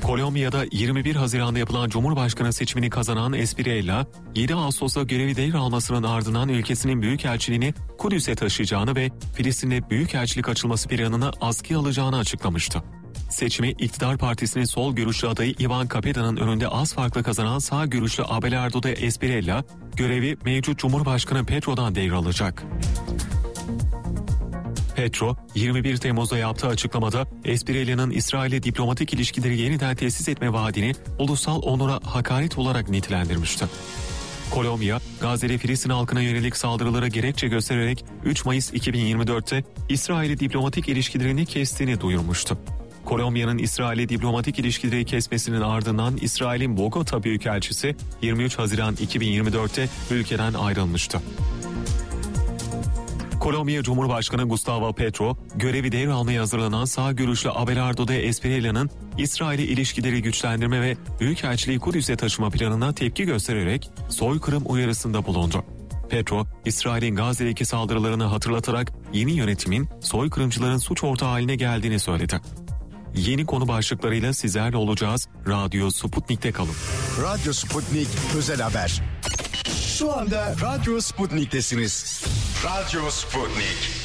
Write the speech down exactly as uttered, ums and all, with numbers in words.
Kolombiya'da yirmi bir Haziran'da yapılan Cumhurbaşkanı seçimini kazanan Espriella, yedi Ağustos'ta görevi devralmasının ardından ülkesinin büyükelçiliğini Kudüs'e taşıyacağını ve Filistin'de büyükelçilik açılması planını askıya alacağını açıklamıştı. Seçimi iktidar partisinin sol görüşlü adayı Ivan Capeda'nın önünde az farklı kazanan sağ görüşlü Abelardo de Espriella, görevi mevcut Cumhurbaşkanı Petro'dan devralacak. Petro, yirmi bir Temmuz'da yaptığı açıklamada Espriella'nın İsrail'le diplomatik ilişkileri yeniden tesis etme vaadini ulusal onura hakaret olarak nitelendirmişti. Kolombiya, Gazze'de Filistin halkına yönelik saldırılara gerekçe göstererek üç Mayıs iki bin yirmi dörtte İsrail'le diplomatik ilişkilerini kestiğini duyurmuştu. Kolombiya'nın İsrail'le diplomatik ilişkileri kesmesinin ardından İsrail'in Bogota Büyükelçisi yirmi üç Haziran iki bin yirmi dörtte ülkeden ayrılmıştı. Kolombiya Cumhurbaşkanı Gustavo Petro, görevi devralmaya hazırlanan sağ görüşlü Abelardo de Espriella'nın İsrail'e ilişkileri güçlendirme ve büyükelçiliği Kudüs'e taşıma planına tepki göstererek soykırım uyarısında bulundu. Petro, İsrail'in Gazze'deki saldırılarını hatırlatarak yeni yönetimin soykırımcıların suç ortağı haline geldiğini söyledi. Yeni konu başlıklarıyla sizlerle olacağız. Radyo Sputnik'te kalın. Radyo Sputnik özel haber. Şu anda Radyo Sputnik'tesiniz. Radyo Sputnik.